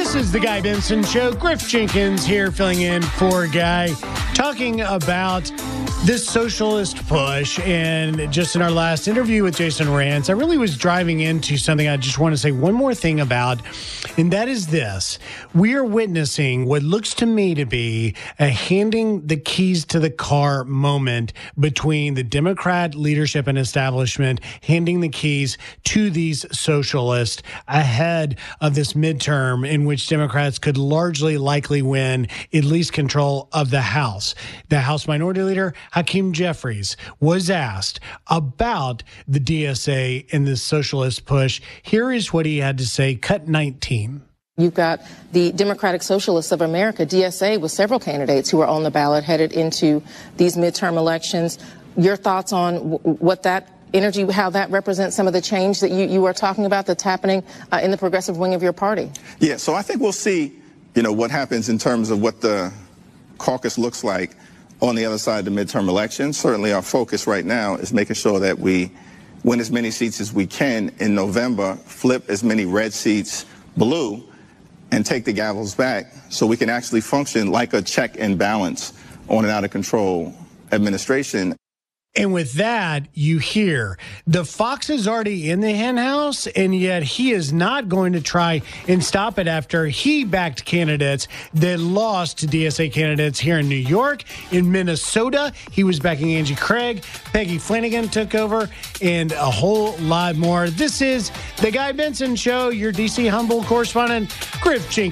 This is the Guy Benson Show. Griff Jenkins here filling in for Guy, talking about this socialist push. And just in our last interview with Jason Rantz, I really was driving into something I just want to say one more thing about, and that is this. We are witnessing what looks to me to be a handing the keys to the car moment between the Democrat leadership and establishment, handing the keys to these socialists ahead of this midterm in which Democrats could largely likely win at least control of the House. The House Minority Leader, Hakeem Jeffries, was asked about the DSA and the socialist push. Here is what he had to say, cut 19. You've got the Democratic Socialists of America, DSA, with several candidates who are on the ballot headed into these midterm elections. Your thoughts on what that energy, how that represents some of the change that you are talking about that's happening in the progressive wing of your party? Yeah, so I think we'll see, what happens in terms of what the caucus looks like on the other side of the midterm elections. Certainly our focus right now is making sure that we win as many seats as we can in November, flip as many red seats blue, and take the gavels back so we can actually function like a check and balance on an out-of-control administration. And with that, you hear the fox is already in the hen house, and yet he is not going to try and stop it after he backed candidates that lost to DSA candidates here in New York. In Minnesota, he was backing Angie Craig. Peggy Flanagan took over, and a whole lot more. This is the Guy Benson Show, your D.C. Humboldt correspondent, Griff Jenkins.